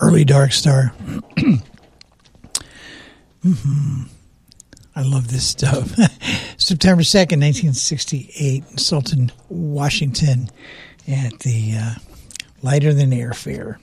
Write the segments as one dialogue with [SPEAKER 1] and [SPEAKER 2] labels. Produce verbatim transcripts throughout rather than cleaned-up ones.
[SPEAKER 1] Early Dark Star. mm-hmm. I love this stuff. September second, nineteen sixty-eight, Sultan, Washington, at the uh, Lighter Than Air Fair.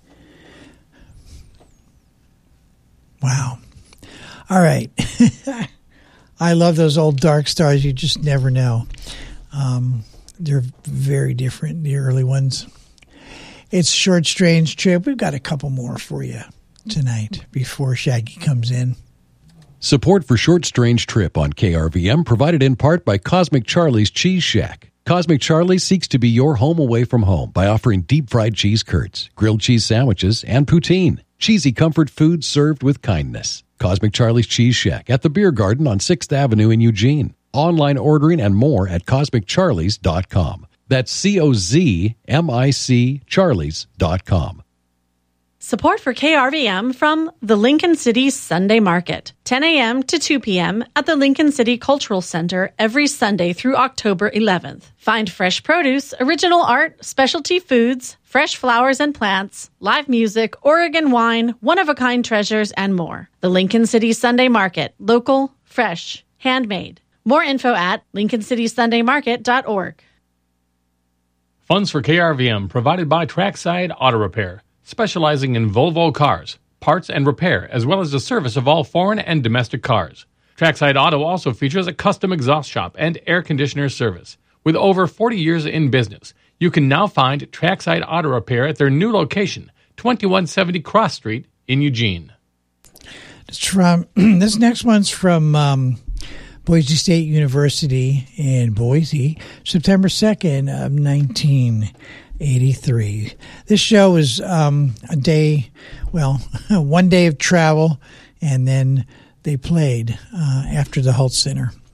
[SPEAKER 1] Wow. All right. I love those old Dark Stars. You just never know. Um, they're very different, the early ones. It's Short Strange Trip. We've got a couple more for you tonight before Shaggy comes in.
[SPEAKER 2] Support for Short Strange Trip on K R V M provided in part by Cosmic Charlie's Cheese Shack. Cosmic Charlie seeks to be your home away from home by offering deep-fried cheese curds, grilled cheese sandwiches, and poutine. Cheesy comfort food served with kindness. Cosmic Charlie's Cheese Shack at the Beer Garden on sixth Avenue in Eugene. Online ordering and more at cosmic charlies dot com. That's C O Z M I C Charlies dot com.
[SPEAKER 3] Support for K R V M from the Lincoln City Sunday Market, ten a.m. to two p.m. at the Lincoln City Cultural Center every Sunday through October eleventh. Find fresh produce, original art, specialty foods, fresh flowers and plants, live music, Oregon wine, one-of-a-kind treasures, and more. The Lincoln City Sunday Market, local, fresh, handmade. More info at lincoln city sunday market dot org.
[SPEAKER 4] Funds for K R V M provided by Trackside Auto Repair, specializing in Volvo cars, parts and repair, as well as the service of all foreign and domestic cars. Trackside Auto also features a custom exhaust shop and air conditioner service. With over forty years in business, you can now find Trackside Auto Repair at their new location, twenty-one seventy Cross Street in Eugene.
[SPEAKER 1] It's from, this next one's from um, Boise State University in Boise, September second of nineteen eighty-three. This show was um, a day, well, one day of travel, and then they played uh, after the Holt Center.